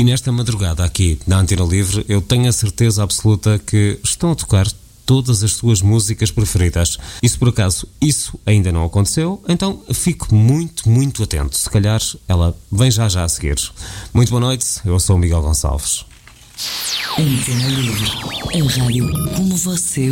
E nesta madrugada aqui na Antena Livre, eu tenho a certeza absoluta que estão a tocar todas as suas músicas preferidas. E se por acaso isso ainda não aconteceu, então fico muito, muito atento. Se calhar ela vem já a seguir. Muito boa noite, eu sou o Miguel Gonçalves. Antena Livre, a rádio como você